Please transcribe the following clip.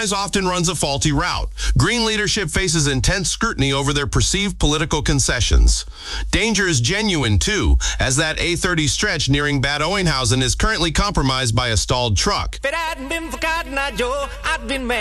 Enterprise often runs a faulty route. Green leadership faces intense scrutiny over their perceived political concessions. Danger is genuine, too, as that A30 stretch nearing Bad Oeynhausen is currently compromised by a stalled truck. If it hadn't been for Cotton Eye Joe, I'd been mad.